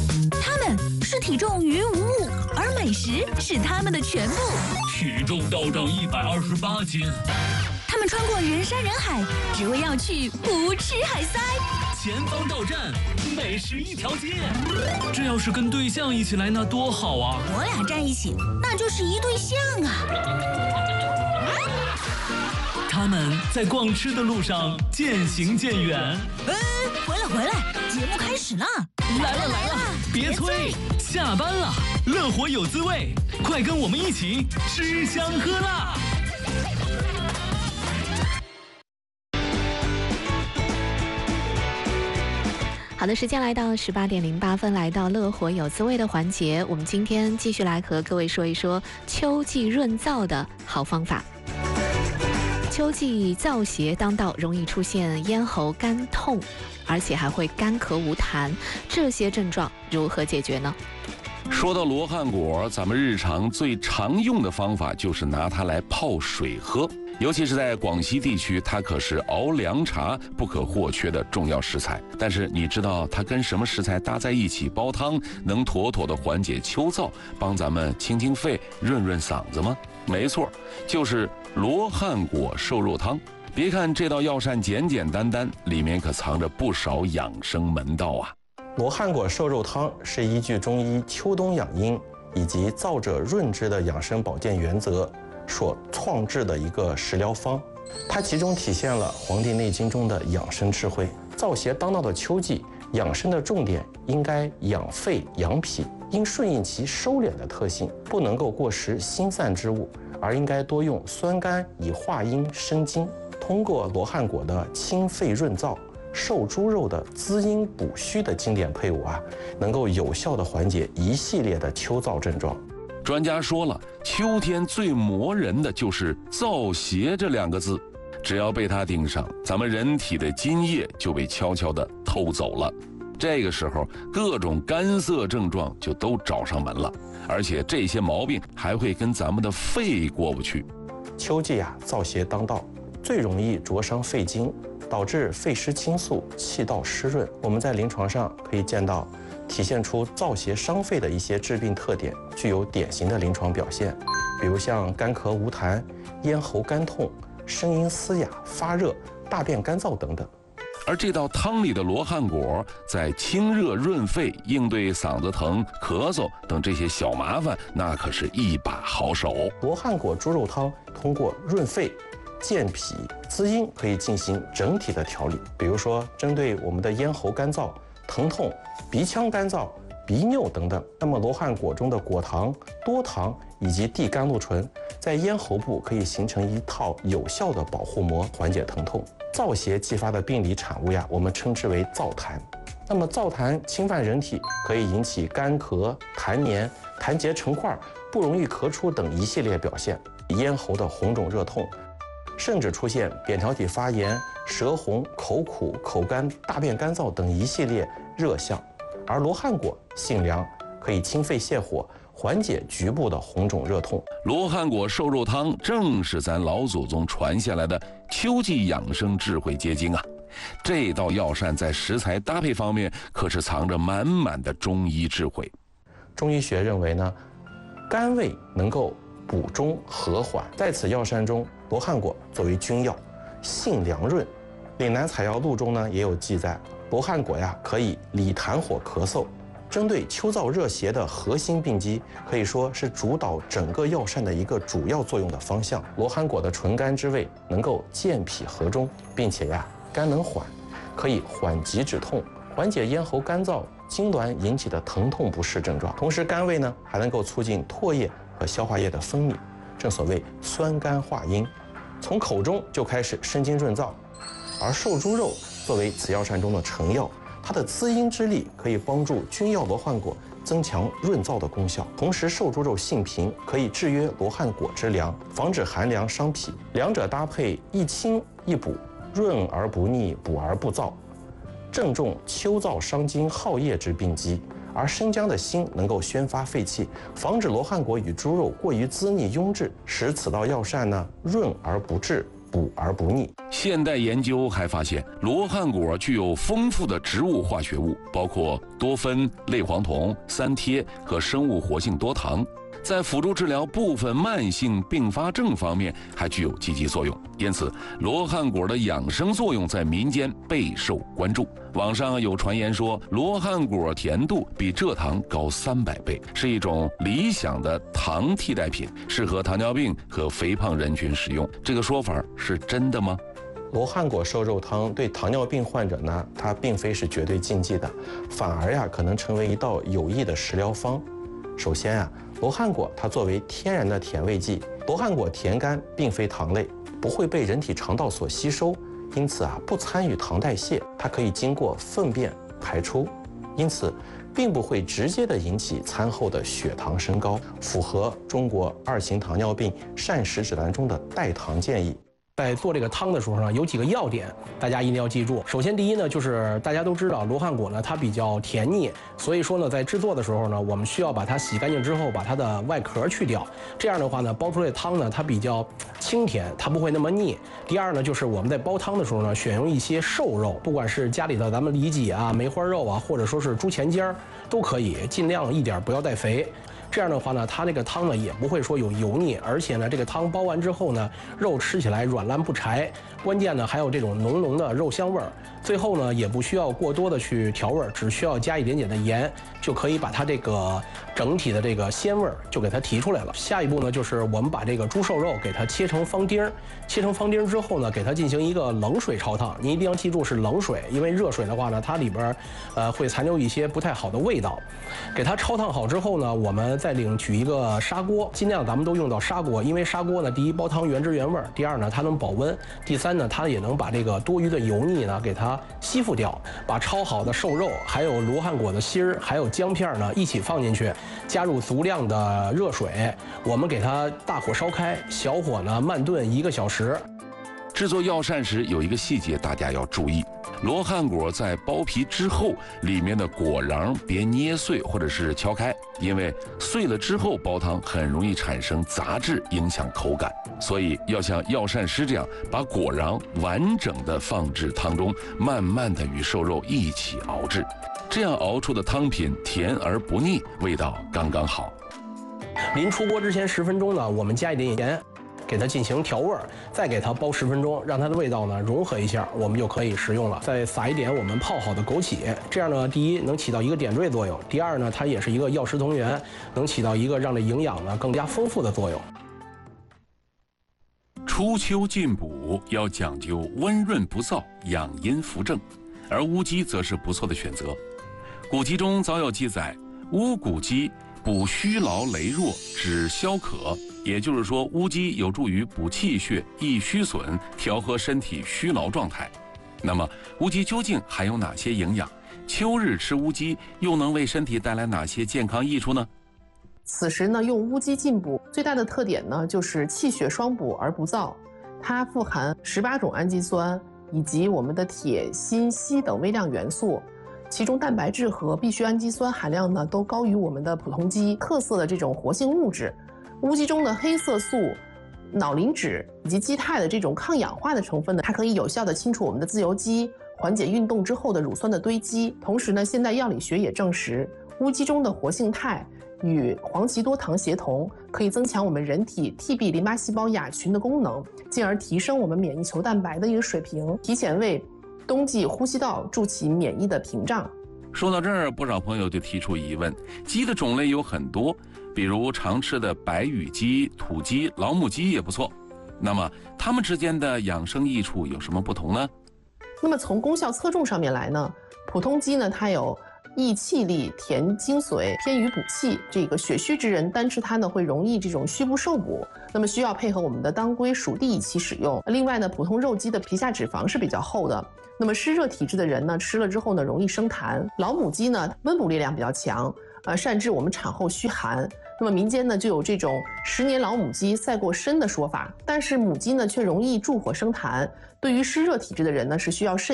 他们是体重于无物，而美食是他们的全部。 体重倒涨128斤。 他们穿过人山人海，只为要去不吃海塞。 前方到站，美食一条街。这要是跟对象一起来，那多好啊！ 我俩站一起，那就是一对象啊。 他们在逛吃的路上渐行渐远。 哎，回来，节目开始了！ 来了，别催，下班了，乐活有滋味，快跟我们一起吃香喝辣。 好的，时间来到18点08分，来到乐活有滋味的环节。我们今天继续来和各位说一说秋季润燥的好方法。秋季燥邪当道，容易出现咽喉干痛，而且还会干咳无痰，这些症状如何解决呢？ 说到罗汉果，咱们日常最常用的方法就是拿它来泡水喝，尤其是在广西地区，它可是熬凉茶不可或缺的重要食材。但是你知道它跟什么食材搭在一起煲汤，能妥妥的缓解秋燥，帮咱们清清肺、润润嗓子吗？没错，就是罗汉果瘦肉汤。别看这道药膳简简单单，里面可藏着不少养生门道啊。 罗汉果瘦肉汤是依据中医秋冬养阴以及燥者润之的养生保健原则所创制的一个食疗方，它其中体现了《黄帝内经》中的养生智慧。燥邪当道的秋季，养生的重点应该养肺养脾，应顺应其收敛的特性，不能够过食辛散之物，而应该多用酸甘以化阴生津。通过罗汉果的清肺润燥、瘦猪肉的滋阴补虚的经典配伍啊，能够有效地缓解一系列的秋燥症状。 专家说了，秋天最磨人的就是燥邪这2个字，只要被它盯上，咱们人体的津液就被悄悄地偷走了。这个时候，各种干涩症状就都找上门了，而且这些毛病还会跟咱们的肺过不去。 秋季啊，燥邪当道，最容易灼伤肺经，导致肺湿侵肃、气道湿润。我们在临床上可以见到体现出燥邪伤肺的一些致病特点，具有典型的临床表现，比如像干咳无痰、咽喉干痛、声音嘶哑、发热、大便干燥等等。 而这道汤里的罗汉果在清热润肺、应对嗓子疼、咳嗽等这些小麻烦，那可是一把好手。 罗汉果猪肉汤通过润肺、健脾、滋阴可以进行整体的调理，比如说针对我们的咽喉干燥、疼痛、鼻腔干燥、鼻衄等等，那么罗汉果中的果糖、多糖以及地甘露醇在咽喉部可以形成一套有效的保护膜，缓解疼痛。燥邪激发的病理产物呀，我们称之为燥痰。那么燥痰侵犯人体，可以引起干咳、痰黏、痰结成块、不容易咳出等一系列表现，咽喉的红肿热痛，甚至出现扁桃体发炎、舌红、口苦、口干、大便干燥等一系列热象。而罗汉果性凉，可以清肺泻火，缓解局部的红肿热痛。 罗汉果瘦肉汤正是咱老祖宗传下来的秋季养生智慧结晶啊！这道药膳在食材搭配方面可是藏着满满的中医智慧。 中医学认为呢，甘味能够补中和缓，在此药膳中，罗汉果作为君药，性凉润。岭南采药录中呢也有记载，罗汉果呀可以理痰火咳嗽，针对秋燥热邪的核心病机，可以说是主导整个药膳的一个主要作用的方向。罗汉果的纯甘之味能够健脾和中，并且呀甘能缓，可以缓急止痛，缓解咽喉干燥、痉挛引起的疼痛不适症状。同时甘味呢还能够促进唾液和消化液的分泌，正所谓酸甘化阴，从口中就开始生津润燥。而瘦猪肉作为此药膳中的成药，它的滋阴之力可以帮助君药罗汉果增强润燥的功效。同时瘦猪肉性平，可以制约罗汉果之凉，防止寒凉伤脾。两者搭配一清一补，润而不腻，补而不燥，正中秋燥伤津耗液之病机。而生姜的辛能够宣发肺气，防止罗汉果与猪肉过于滋腻壅滞，使此道药膳呢润而不滞， 补而不腻。 现代研究还发现，罗汉果具有丰富的植物化学物，包括多酚、类黄酮、三萜和生物活性多糖。在辅助治疗部分慢性并发症方面还具有积极作用，因此罗汉果的养生作用在民间备受关注。网上有传言说，罗汉果甜度比蔗糖高300倍，是一种理想的糖替代品，适合糖尿病和肥胖人群使用。这个说法是真的吗？ 罗汉果瘦肉汤对糖尿病患者呢，它并非是绝对禁忌的，反而呀可能成为一道有益的食疗方。首先啊，罗汉果它作为天然的甜味剂，罗汉果甜苷并非糖类，不会被人体肠道所吸收，因此啊不参与糖代谢，它可以经过粪便排出，因此并不会直接的引起餐后的血糖升高，符合中国2型糖尿病膳食指南中的代糖建议。 在做这个汤的时候呢，有几个要点，大家一定要记住。首先，第一呢，就是大家都知道罗汉果呢，它比较甜腻，所以说呢，在制作的时候呢，我们需要把它洗干净之后，把它的外壳去掉。这样的话呢，煲出来的汤呢，它比较清甜，它不会那么腻。第二呢，就是我们在煲汤的时候呢，选用一些瘦肉，不管是家里的咱们里脊啊、梅花肉啊，或者说是猪前尖儿，都可以，尽量一点不要带肥。这样的话呢，它这个汤呢也不会说有油腻，而且呢，这个汤煲完之后呢，肉吃起来软烂不柴，关键呢还有这种浓浓的肉香味儿。最后呢，也不需要过多的去调味，只需要加一点点的盐，就可以把它这个整体的这个鲜味儿就给它提出来了。下一步呢，就是我们把这个猪瘦肉给它切成方丁儿，切成方丁儿之后呢，给它进行一个冷水焯烫。您一定要记住是冷水，因为热水的话呢，它里边会残留一些不太好的味道。给它焯烫好之后呢，我们再领取一个砂锅，尽量咱们都用到砂锅，因为砂锅呢，第一煲汤原汁原味，第二呢它能保温，第三呢它也能把这个多余的油腻呢给它吸附掉。把焯好的瘦肉，还有罗汉果的芯儿，还有姜片呢一起放进去，加入足量的热水，我们给它大火烧开，小火呢慢炖1个小时。 制作药膳时有一个细节大家要注意，罗汉果在剥皮之后，里面的果瓤别捏碎或者是敲开，因为碎了之后煲汤很容易产生杂质，影响口感。所以要像药膳师这样，把果瓤完整的放置汤中，慢慢的与瘦肉一起熬制，这样熬出的汤品甜而不腻，味道刚刚好。 临出锅之前10分钟呢，我们加一点盐，给它进行调味儿，再给它煲10分钟，让它的味道呢融合一下，我们就可以食用了。再撒一点我们泡好的枸杞，这样呢，第一能起到一个点缀作用，第二呢，它也是一个药食同源，能起到一个让这营养呢更加丰富的作用。 初秋进补要讲究温润不燥，养阴扶正，而乌鸡则是不错的选择。古籍中早有记载，乌骨鸡补虚劳羸弱，止消渴。也就是说，乌鸡有助于补气血、益虚损，调和身体虚劳状态。那么，乌鸡究竟含有哪些营养？秋日吃乌鸡又能为身体带来哪些健康益处呢？ 此时呢，用乌鸡进补最大的特点呢，就是气血双补而不燥。它富含18种氨基酸以及我们的铁、锌、硒等微量元素，其中蛋白质和必需氨基酸含量呢都高于我们的普通鸡特色的这种活性物质。乌鸡中的黑色素、脑磷脂以及肌肽的这种抗氧化的成分呢，它可以有效的清除我们的自由基，缓解运动之后的乳酸的堆积。同时呢，现代药理学也证实，乌鸡中的活性肽与黄芪多糖协同，可以增强我们人体 TB 淋巴细胞亚群的功能，进而提升我们免疫球蛋白的一个水平，提前为冬季呼吸道筑起免疫的屏障。 说到这儿，不少朋友就提出疑问：鸡的种类有很多，比如常吃的白羽鸡、土鸡、老母鸡也不错。那么它们之间的养生益处有什么不同呢？ 那么从功效侧重上面来呢，普通鸡呢，它有益气力、填精髓，偏于补气。这个血虚之人单吃它呢，会容易这种虚不受补，那么需要配合我们的当归、蜀地一起使用。另外呢，普通肉鸡的皮下脂肪是比较厚的，那么湿热体质的人呢，吃了之后呢，容易生痰。老母鸡呢，温补力量比较强，善治我们产后虚寒。那么民间呢就有这种10年老母鸡赛过参的说法，但是母鸡呢却容易助火生痰，对于湿热体质的人呢是需要慎